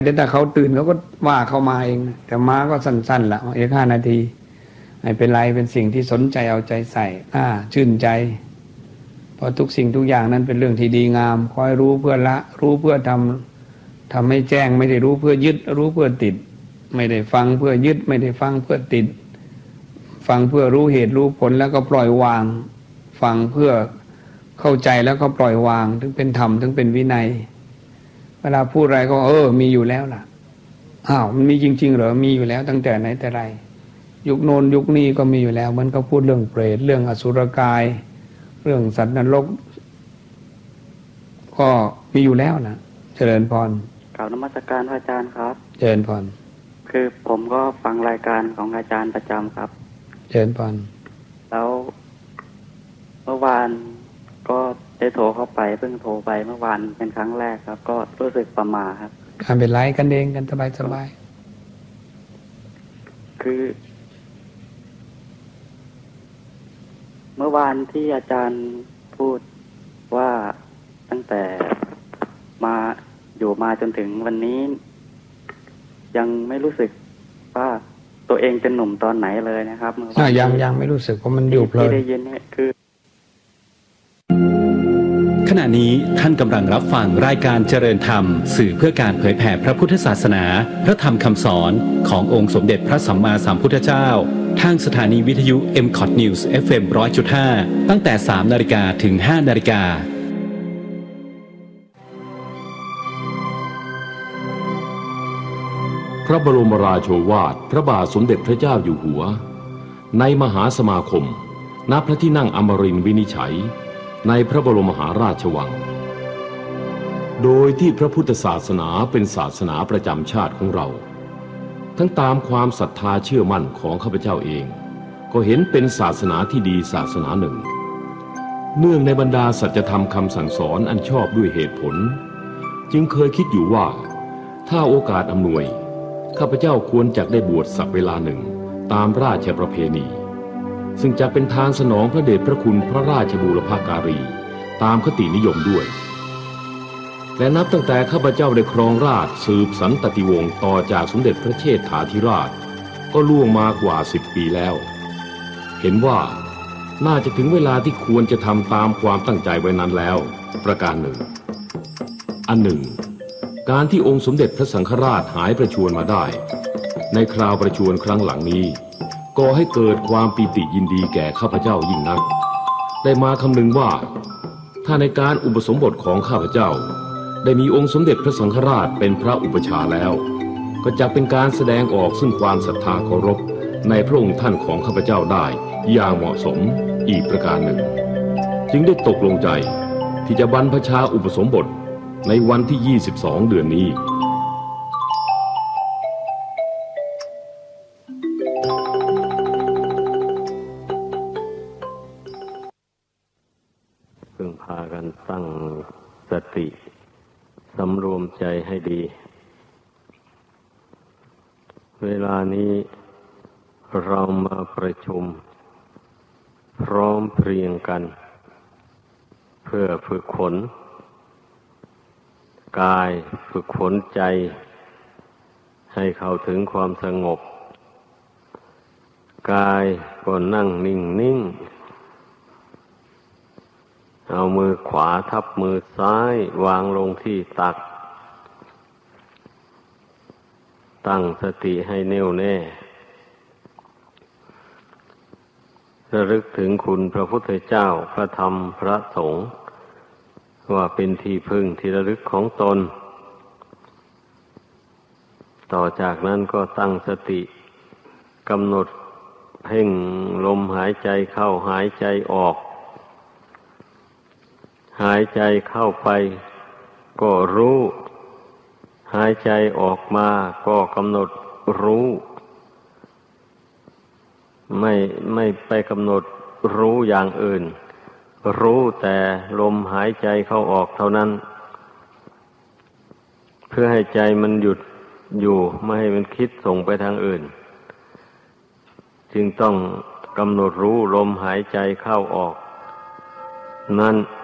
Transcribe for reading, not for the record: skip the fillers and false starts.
แต่ถ้าเขาตื่นเขาก็ว่าเขามาเองแต่มาก็สั้นๆละอีก5 นาทีไม่เป็นไรเป็นสิ่งที่สนใจเอาใจใส่ชื่นใจเพราะทุกสิ่งทุกอย่างนั้นเป็นเรื่องที่ดีงามคอยรู้เพื่อละรู้เพื่อทำให้แจ้งไม่ได้รู้เพื่อยึดรู้เพื่อติดไม่ได้ฟังเพื่อยึดไม่ได้ฟังเพื่อติดฟังเพื่อรู้เหตุรู้ผลแล้วก็ปล่อยวางฟังเพื่อเข้าใจแล้วก็ปล่อยวางถึงเป็นธรรมถึงเป็นวินัยเวลาพูดอะไรก็มีอยู่แล้วล่ะมันมีจริงๆเหรอมีอยู่แล้วตั้งแต่ไหนแต่ไรยุคโน้นยุคนี้ก็มีอยู่แล้วมันก็พูดเรื่องเปรตเรื่องอสุรกายเรื่องสัตว์นรกก็มีอยู่แล้วนะเจริญพรกล่าวนมัสการพระอาจารย์ครับเจริญพรคือผมก็ฟังรายการของอาจารย์ประจำครับเจริญพรแล้วเมื่อวานก็ได้โทรเข้าไปเพิ่งโทรไปเมื่อวานเป็นครั้งแรกครับก็รู้สึกประหม่าครับการเป็นไรกันเองกันสบายคือเมื่อวานที่อาจารย์พูดว่าตั้งแต่มาอยู่มาจนถึงวันนี้ยังไม่รู้สึกว่าตัวเองเป็นหนุ่มตอนไหนเลยนะครับยังไม่รู้สึกเพราะมันอยู่เพลินที่ได้ยินเนี่ยคือขณะนี้ท่านกำลังรับฟังรายการเจริญธรรมสื่อเพื่อการเผยแผ่พระพุทธศาสนาพระธรรมคำสอนขององค์สมเด็จพระสัมมาสัมพุทธเจ้าทางสถานีวิทยุ MCOT News FM 100.5 ตั้งแต่ 3 นาฬิกาถึง 5 นาฬิกาพระบรมราโชวาทพระบาทสมเด็จพระเจ้าอยู่หัวในมหาสมาคมณพระที่นั่งอมรินทร์วินิจฉัยในพระบรมมหาราชวังโดยที่พระพุทธศาสนาเป็นศาสนาประจำชาติของเราทั้งตามความศรัทธาเชื่อมั่นของข้าพเจ้าเองก็เห็นเป็นศาสนาที่ดีศาสนาหนึ่งเนื่องในบรรดาสัจธรรมคำสั่งสอนอันชอบด้วยเหตุผลจึงเคยคิดอยู่ว่าถ้าโอกาสอำนวยข้าพเจ้าควรจะได้บวชสักเวลาหนึ่งตามราชประเพณีซึ่งจะเป็นทางสนองพระเดชพระคุณพระราชบูรพาการีตามคตินิยมด้วยและนับตั้งแต่ข้าพเจ้าได้ครองราชย์สืบสันตติวงศ์ต่อจากสมเด็จพระเชษฐาธิราชก็ล่วงมากว่า10 ปีแล้วเห็นว่าน่าจะถึงเวลาที่ควรจะทำตามความตั้งใจไว้นั้นแล้วประการหนึ่งอันหนึ่งการที่องค์สมเด็จพระสังฆราชหายประชวรมาได้ในคราวประชวรครั้งหลังนี้ก่อให้เกิดความปีติยินดีแก่ข้าพเจ้ายิ่งนักได้มาคำนึงว่าถ้าในการอุปสมบทของข้าพเจ้าได้มีองค์สมเด็จพระสังฆราชเป็นพระอุปชาแล้วก็จะเป็นการแสดงออกซึ่งความศรัทธาเคารพในพระองค์ท่านของข้าพเจ้าได้อย่างเหมาะสมอีกประการหนึ่งจึงได้ตกลงใจที่จะบรรพชาอุปสมบทในวันที่22 เดือนนี้พึงพากันตั้งสติสำรวมใจให้ดีเวลานี้เรามาประชุมพร้อมเพรียงกันเพื่อฝึกฝนกายฝึกฝนใจให้เข้าถึงความสงบกายก็นั่งนิ่งๆเอามือขวาทับมือซ้ายวางลงที่ตักตั้งสติให้แน่วแน่ระลึกถึงคุณพระพุทธเจ้าพระธรรมพระสงฆ์ว่าเป็นที่พึ่งที่ระลึกของตนต่อจากนั้นก็ตั้งสติกำหนดเพ่งลมหายใจเข้าหายใจออกหายใจเข้าไปก็รู้หายใจออกมาก็กำหนดรู้ไม่ไปกำหนดรู้อย่างอื่นรู้แต่ลมหายใจเข้าออกเท่านั้นเพื่อให้ใจมันหยุดอยู่ไม่ให้มันคิดส่งไปทางอื่นจึงต้องกำหนดรู้ลมหายใจเข้าออกนั้น